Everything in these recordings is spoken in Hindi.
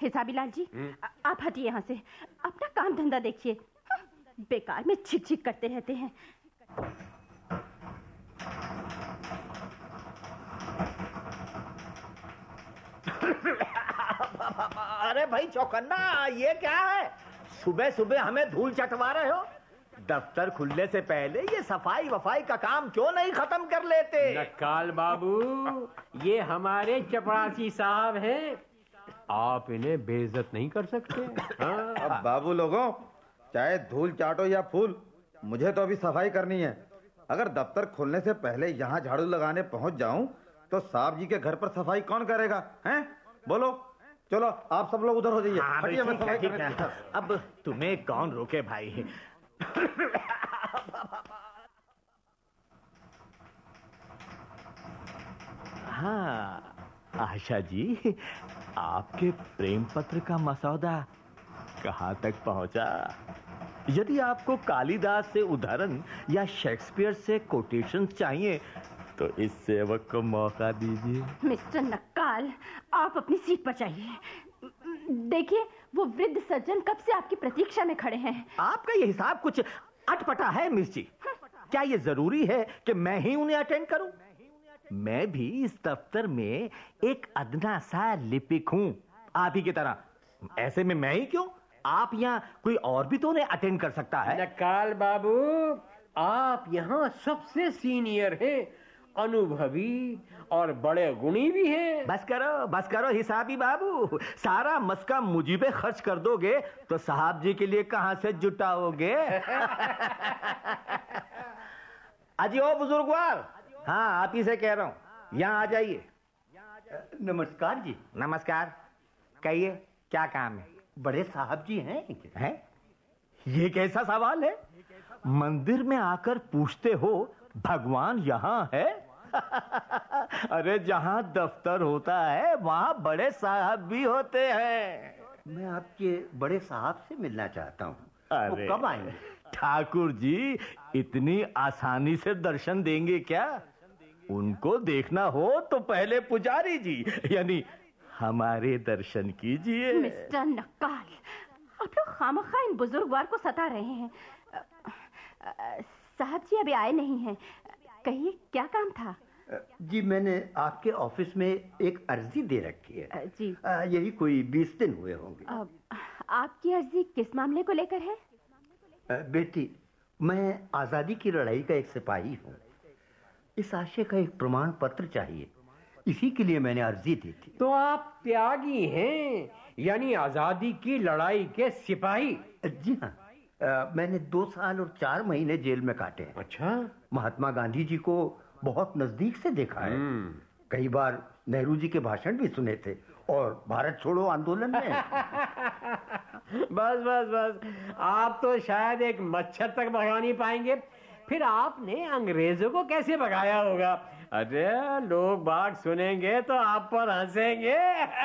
हिसाबीलाल जी, आप हटिए यहाँ से, अपना काम धंधा देखिए। बेकार में छिक छिक करते रहते हैं। अरे भाई चौकन्ना, ये क्या है? सुबह सुबह हमें धूल चटवा रहे हो? दफ्तर खुलने से पहले ये सफाई वफाई का काम क्यों नहीं खत्म कर लेते? नक्काल बाबू, ये हमारे चपरासी साहब हैं, आप इन्हें बेइज्जत नहीं कर सकते। हाँ? अब बाबू लोगों, चाहे धूल चाटो या फूल, मुझे तो अभी सफाई करनी है। अगर दफ्तर खुलने से पहले यहाँ झाड़ू लगाने पहुंच जाऊं तो साहब जी के घर पर सफाई कौन करेगा? हैं? बोलो। चलो आप सब लोग उधर हो जाइए। हाँ, हटिए, मैं सफाई ठीक करने है। की तरफ। अब तुम्हें कौन रोके भाई? हाँ आशा जी, आपके प्रेम पत्र का मसौदा कहाँ तक पहुंचा? यदि आपको कालिदास से उदाहरण या शेक्सपियर से कोटेशन चाहिए तो इस सेवक को मौका दीजिए। मिस्टर नक्काल, आप अपनी सीट पर जाइए। देखिए, वो वृद्ध सज्जन कब से आपकी प्रतीक्षा में खड़े हैं। आपका ये हिसाब कुछ अटपटा है मिस जी। क्या ये जरूरी है कि मैं ही उन्हें अटेंड करूं? मैं भी इस दफ्तर में एक अदना सा लिपिक हूं, आप ही की तरह। ऐसे में मैं ही क्यों, आप यहाँ कोई और भी तो उन्हें अटेंड कर सकता है। नक्काल बाबू, आप यहाँ सबसे सीनियर हैं, अनुभवी और बड़े गुणी भी हैं। बस करो हिसाबी बाबू, सारा मस्का मुझी पे खर्च कर दोगे तो साहब जी के लिए कहां से जुटाओगे? अजी ओ बुजुर्गवार, हाँ आप ही से कह रहा हूं, यहाँ आ जाइए। नमस्कार जी। नमस्कार, कहिए क्या काम है? बड़े साहब जी हैं? ये कैसा सवाल है? मंदिर में आकर पूछते हो भगवान यहाँ है? अरे जहाँ दफ्तर होता है वहाँ बड़े साहब भी होते हैं। मैं आपके बड़े साहब से मिलना चाहता हूँ। अरे वो कब आएंगे? ठाकुर जी इतनी आसानी से दर्शन देंगे क्या? उनको देखना हो तो पहले पुजारी जी यानी हमारे दर्शन कीजिए। मिस्टर नक्काल, आप लोग खामखा इन बुजुर्गवार को सता रहे हैं। साहब जी अभी आए नहीं हैं, कहिए क्या काम था? जी, मैंने आपके ऑफिस में एक अर्जी दे रखी है। जी। यही कोई 20 दिन हुए होंगे। आपकी अर्जी किस मामले को लेकर है? बेटी, मैं आजादी की लड़ाई का एक सिपाही हूँ। इस आशय का एक प्रमाण पत्र चाहिए, इसी के लिए मैंने अर्जी दी थी। तो आप त्यागी हैं, यानी आजादी की लड़ाई के सिपाही? जी हाँ, मैंने 2 साल और 4 महीने जेल में काटे हैं। अच्छा। महात्मा गांधी जी को बहुत नजदीक से देखा है। कई बार नेहरू जी के भाषण भी सुने थे और भारत छोड़ो आंदोलन में। बस बस बस, आप तो शायद एक मच्छर तक भगा नहीं पाएंगे, फिर आपने अंग्रेजों को कैसे भगाया होगा? अरे लोग बाग सुनेंगे तो आप पर हंसेंगे।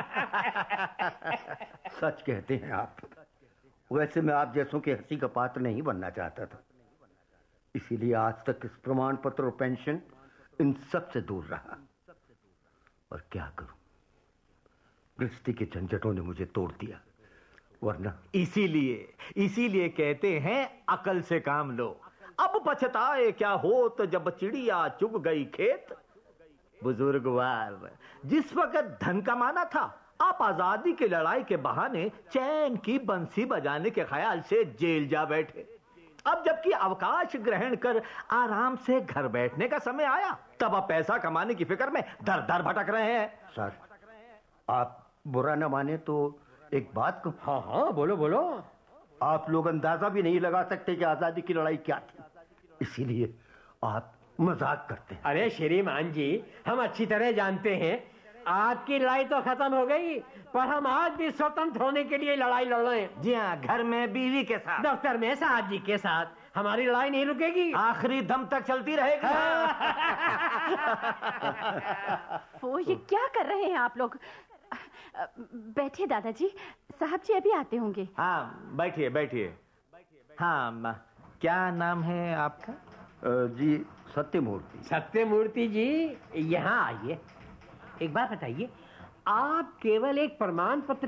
सच कहते हैं आप। वैसे मैं आप जैसों के हंसी का पात्र नहीं बनना चाहता था, इसीलिए आज तक इस प्रमाण पत्र और पेंशन इन सब से दूर रहा। और क्या करूं, गृहस्थी के झंझटों ने मुझे तोड़ दिया। वरना इसीलिए कहते हैं अकल से काम लो। अब पछताए क्या हो तो जब चिड़िया चुग गई खेत। बुजुर्गवार, जिस वक्त धन कमाना था आप आजादी की लड़ाई के बहाने चैन की बंसी बजाने के ख्याल से जेल जा बैठे। अब जबकि अवकाश ग्रहण कर आराम से घर बैठने का समय आया तब आप पैसा कमाने की फिक्र में दर दर भटक रहे हैं। सर, आप बुरा न माने तो एक बात कहूं? हाँ हाँ, बोलो बोलो। आप लोग अंदाजा भी नहीं लगा सकते कि आजादी की लड़ाई क्या थी, इसीलिए आप मजाक करते हैं। अरे श्रीमान जी, हम अच्छी तरह जानते हैं आपकी लड़ाई तो खत्म हो गई, पर हम आज भी स्वतंत्र होने के लिए लड़ाई लड़ रहे हैं। जी हाँ, घर में बीवी के साथ, दफ्तर में साहब जी के साथ। हमारी लड़ाई नहीं रुकेगी, आखिरी दम तक चलती रहेगी। वो ये क्या कर रहे हैं आप लोग? बैठिए दादाजी, साहब जी अभी आते होंगे। हाँ बैठिए। हाँ, क्या नाम है आपका? जी, सत्यमूर्ति। सत्यमूर्ति जी, यहाँ आइए। एक बात बताइए, आप केवल एक प्रमाण पत्र